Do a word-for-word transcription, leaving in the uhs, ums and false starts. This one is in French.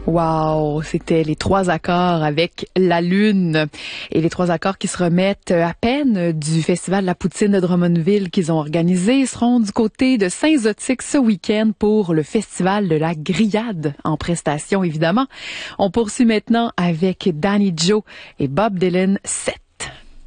Wow, c'était les trois accords avec la Lune. Et les trois accords qui se remettent à peine du Festival de la Poutine de Drummondville qu'ils ont organisé seront du côté de Saint-Zotique ce week-end pour le Festival de la Grillade, en prestation évidemment. On poursuit maintenant avec Danny Joe et Bob Dylan sept.